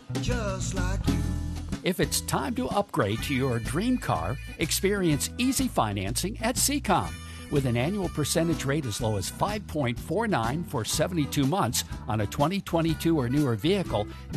just like you. If it's time to upgrade to your dream car, experience easy financing at Seacom. With an annual percentage rate as low as 5.49 for 72 months on a 2022 or newer vehicle,